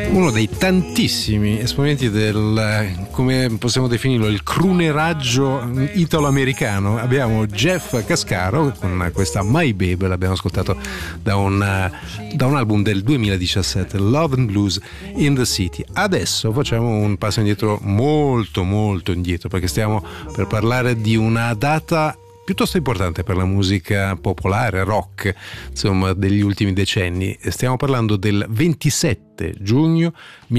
Uno dei tantissimi esponenti del, come possiamo definirlo, il croonerraggio italo-americano. Abbiamo Jeff Cascaro con questa My Babe, l'abbiamo ascoltato da un album del 2017, Love and Blues in the City. Adesso facciamo un passo indietro, molto molto indietro, perché stiamo per parlare di una data piuttosto importante per la musica popolare, rock, insomma, degli ultimi decenni. Stiamo parlando del 27 giugno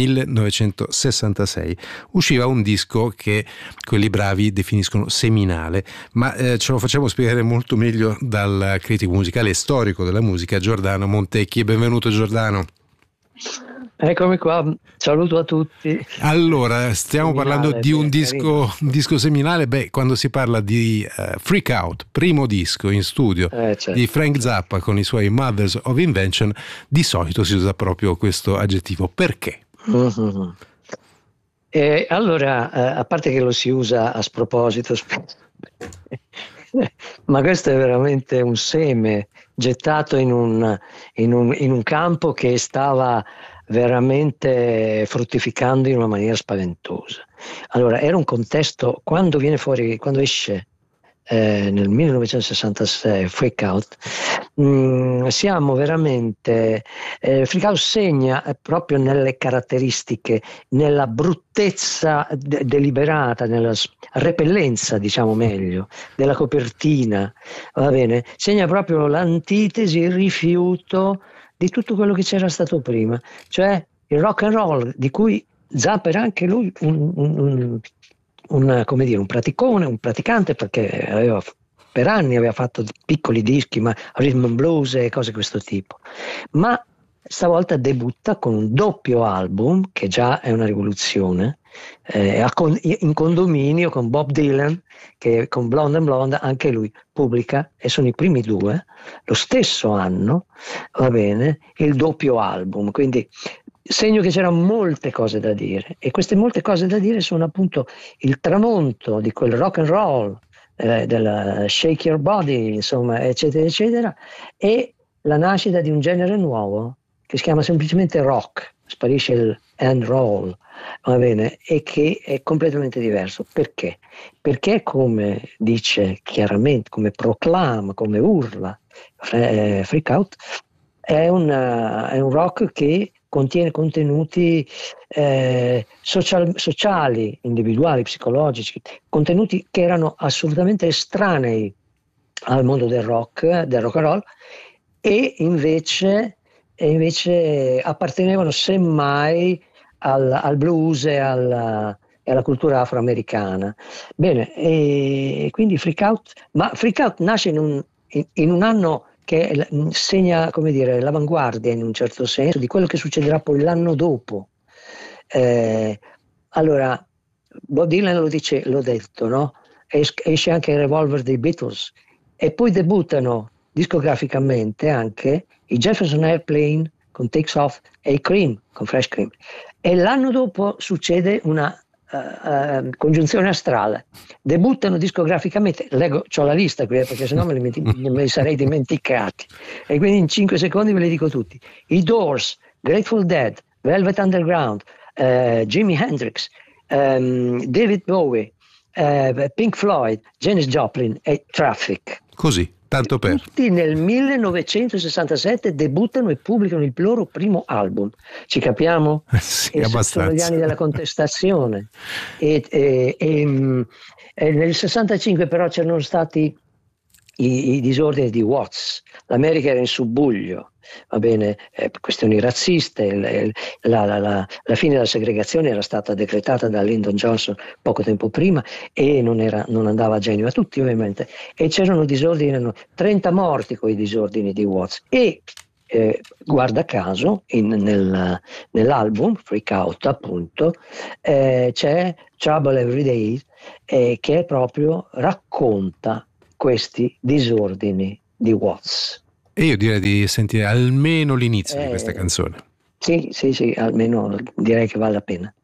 1966. Usciva un disco che quelli bravi definiscono seminale, ma ce lo facciamo spiegare molto meglio dal critico musicale e storico della musica Giordano Montecchi. Benvenuto Giordano. Eccomi qua, saluto a tutti. Allora, stiamo parlando di un disco seminale. Quando si parla di Freak Out, primo disco in studio certo, di Frank Zappa con i suoi Mothers of Invention, di solito si usa proprio questo aggettivo. Perché? Mm-hmm. Allora, a parte che lo si usa a sproposito, ma questo è veramente un seme gettato in un campo che stava veramente fruttificando in una maniera spaventosa. Allora, era un contesto, quando esce nel 1966 Freak Out, siamo veramente Freak Out segna proprio nelle caratteristiche, nella bruttezza deliberata, nella repellenza, diciamo meglio, della copertina, va bene? Segna proprio l'antitesi, il rifiuto di tutto quello che c'era stato prima, cioè il rock and roll, di cui Zappa era anche lui un praticone, un praticante, perché per anni aveva fatto piccoli dischi, ma rhythm and blues e cose di questo tipo. Ma stavolta debutta con un doppio album, che già è una rivoluzione, in condominio con Bob Dylan, che con Blonde and Blonde anche lui pubblica, e sono i primi due, lo stesso anno, va bene, il doppio album. Quindi segno che c'erano molte cose da dire, e queste molte cose da dire sono appunto il tramonto di quel rock and roll, della Shake Your Body, insomma, eccetera eccetera, e la nascita di un genere nuovo che si chiama semplicemente rock, sparisce il and roll, va bene, e che è completamente diverso. Perché? Perché, come dice chiaramente, come proclama, come urla Freak Out, è un rock che contiene contenuti sociali, individuali, psicologici, contenuti che erano assolutamente estranei al mondo del rock and roll, e invece appartenevano semmai al blues e alla cultura afroamericana. Bene, e quindi Freak Out nasce in un anno che segna, come dire, l'avanguardia in un certo senso di quello che succederà poi l'anno dopo. Allora, Bob Dylan l'ho detto, no? Esce anche il Revolver dei Beatles, e poi debuttano discograficamente anche i Jefferson Airplane con Takes Off e i Cream con Fresh Cream. E l'anno dopo succede una congiunzione astrale, debuttano discograficamente, c'ho la lista qui perché sennò me li sarei dimenticati, e quindi in 5 secondi ve li dico tutti: i Doors, Grateful Dead, Velvet Underground, Jimi Hendrix, David Bowie, Pink Floyd, Janis Joplin e Traffic. Così, tanto per. Tutti nel 1967 debuttano e pubblicano il loro primo album. Ci capiamo? Sì, abbastanza. Sono gli anni della contestazione. E nel 65 però c'erano stati i disordini di Watts. L'America era in subbuglio, va bene, questioni razziste, la fine della segregazione era stata decretata da Lyndon Johnson poco tempo prima, e non andava a genio a tutti, ovviamente, e c'erano disordini, erano 30 morti con i disordini di Watts. E guarda caso nell'album Freak Out, appunto, c'è Trouble Every Day, che proprio racconta questi disordini di Watts. E io direi di sentire almeno l'inizio di questa canzone. Sì, almeno direi che vale la pena.